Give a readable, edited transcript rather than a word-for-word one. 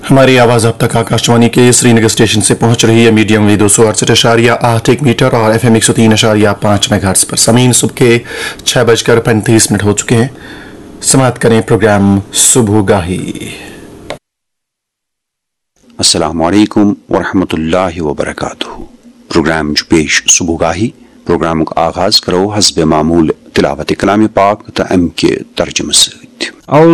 हमारी आवाज़ अब तक आकाशवाणी के श्रीनगर स्टेशन से पहुंच रही है मीडियम वेव 268.81 मीटर और FM 103.5 मेगाहर्ट्ज़ पर। समीन सुबह के 6:35 हो चुके हैं। समाप्त करें प्रोग्राम सुबहगाही। अस्सलामु अलैकुम वरहमतुल्लाहि वबरकातुहू। प्रोग्राम जो पेश सुबहगाही प्रोग्राम का आगाज करो हस्बे मामूल तिलावत कलाम पाक त अम के तर्जुमे से।